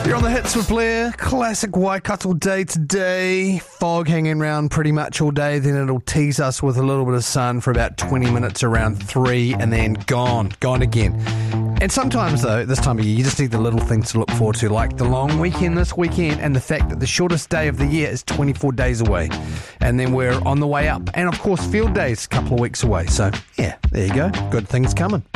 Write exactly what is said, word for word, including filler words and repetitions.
You're on the hits with Blair. Classic Waikato day today. Fog hanging around pretty much all day. Then it'll tease us with a little bit of sun for about twenty minutes around three, and then gone. Gone again. And sometimes, though, this time of year, you just need the little things to look forward to, like the long weekend this weekend and the fact that the shortest day of the year is twenty-four days away. And then we're on the way up. And, of course, field days a couple of weeks away. So, yeah, there you go. Good things coming.